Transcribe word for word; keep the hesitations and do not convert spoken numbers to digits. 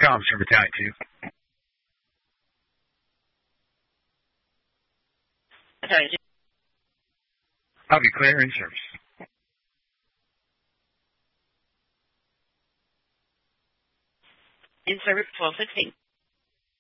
Tom's from Battalion two. Battalion two. I'll be clear in service. In service twelve sixteen.